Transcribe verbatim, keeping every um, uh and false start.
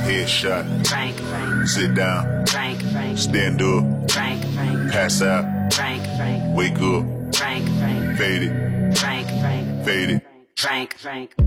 Headshot. Frank, Frank. Sit down. Frank, Frank. Stand up. Frank, Frank. Pass out. Frank, Frank. Wake up. Frank, Frank. Fade it. Frank, Frank. Fade it. Frank, Frank.